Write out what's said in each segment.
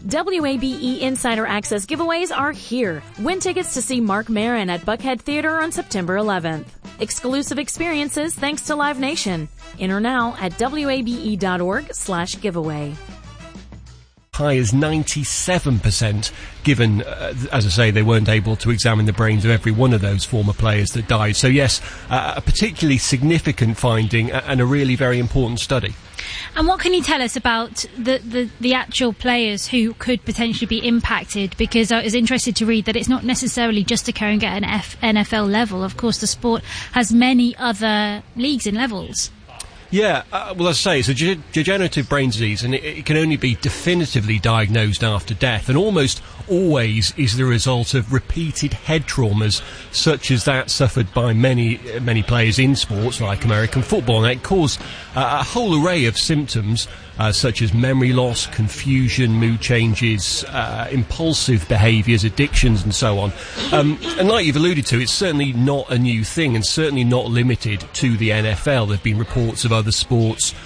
WABE Insider Access giveaways are here. Win tickets to see Marc Maron at Buckhead Theatre on September 11th. Exclusive experiences thanks to Live Nation. Enter now at wabe.org/giveaway. High as 97%, given, as I say, they weren't able to examine the brains of every one of those former players that died. So yes, a particularly significant finding and a really very important study. And what can you tell us about the actual players who could potentially be impacted? Because I was interested to read that it's not necessarily just occurring at an NFL level. Of course, the sport has many other leagues and levels. Yeah, well, as I say, it's a degenerative brain disease, and it can only be definitively diagnosed after death, and almost always is the result of repeated head traumas, such as that suffered by many players in sports like American football. And it caused a whole array of symptoms, such as memory loss, confusion, mood changes, impulsive behaviours, addictions, and so on. And like you've alluded to, it's certainly not a new thing, and certainly not limited to the NFL. There have been reports of other sports,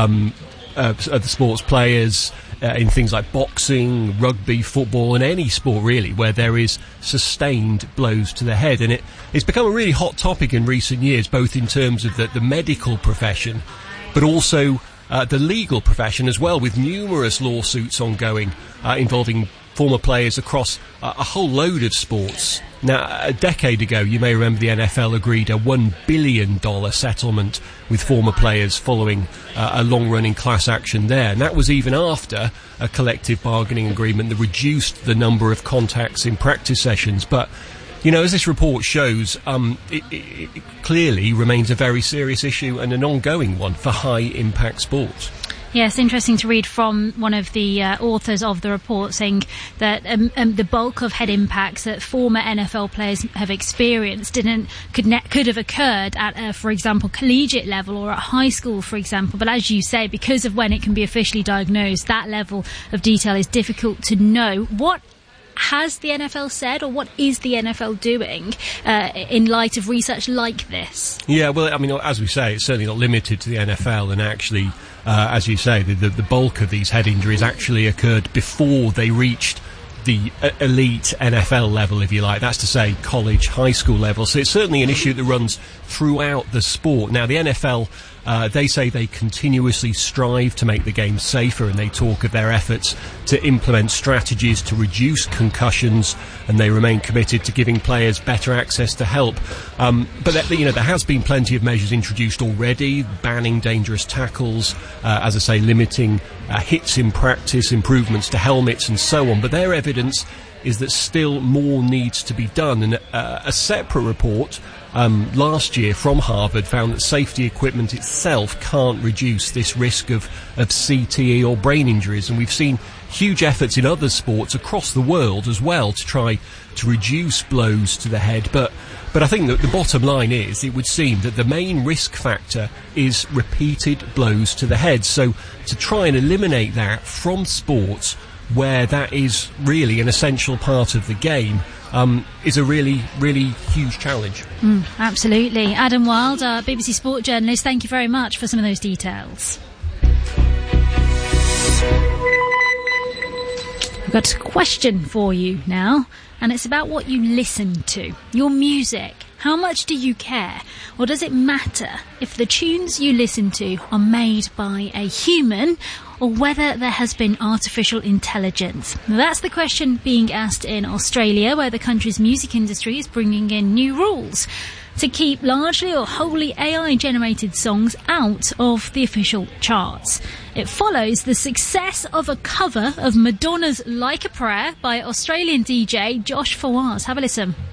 other sports players in things like boxing, rugby, football, and any sport really where there is sustained blows to the head. And it's become a really hot topic in recent years, both in terms of the medical profession, but also the legal profession as well, with numerous lawsuits ongoing involving former players across a whole load of sports. Now, a decade ago, you may remember the NFL agreed a $1 billion settlement with former players following a long-running class action there. And that was even after a collective bargaining agreement that reduced the number of contacts in practice sessions. But, you know, as this report shows, it clearly remains a very serious issue and an ongoing one for high-impact sports. Yes, interesting to read from one of the authors of the report saying that the bulk of head impacts that former NFL players have experienced could have occurred at, for example, collegiate level or at high school, for example. But as you say, because of when it can be officially diagnosed, that level of detail is difficult to know. What has the NFL said, or what is the NFL doing in light of research like this? Yeah, well, I mean, as we say, it's certainly not limited to the NFL, and actually, as you say, the bulk of these head injuries actually occurred before they reached the elite NFL level, if you like. That's to say, college, high school level. So it's certainly an issue that runs throughout the sport. Now, the NFL, they say they continuously strive to make the game safer, and they talk of their efforts to implement strategies to reduce concussions, and they remain committed to giving players better access to help. But there has been plenty of measures introduced already, banning dangerous tackles, as I say, limiting hits in practice, improvements to helmets, and so on. But their evidence is that still more needs to be done. And a separate report last year from Harvard found that safety equipment itself can't reduce this risk of CTE or brain injuries. And we've seen huge efforts in other sports across the world as well to try to reduce blows to the head. But I think that the bottom line is, it would seem that the main risk factor is repeated blows to the head. So to try and eliminate that from sports where that is really an essential part of the game is a really, really huge challenge. Absolutely. Adam Wild, our BBC Sport journalist, thank you very much for some of those details. I've got a question for you now, and it's about what you listen to, your music. How much do you care? Or does it matter if the tunes you listen to are made by a human, or whether there has been artificial intelligence? Now, that's the question being asked in Australia, where the country's music industry is bringing in new rules to keep largely or wholly AI-generated songs out of the official charts. It follows the success of a cover of Madonna's Like a Prayer by Australian DJ Josh Fawaz. Have a listen.